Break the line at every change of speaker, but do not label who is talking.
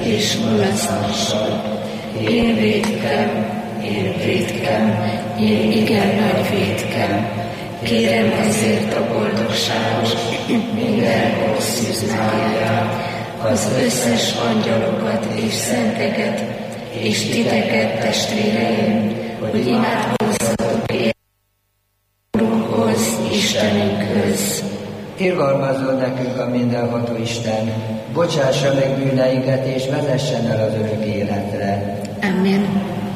és mulasztással. Én vétkem, én igen nagy vétkem, kérem ezért a boldogságos, mindenkor szűznáját, az összes angyalokat és szenteket, és titeket, testvéreim, hogy imádkozzatok én Úrunkhoz, Istenünkhöz.
Irgalmazzon nekünk a mindenható Isten, bocsássa meg bűneinket, és vezessen el az örök életre.
Amen.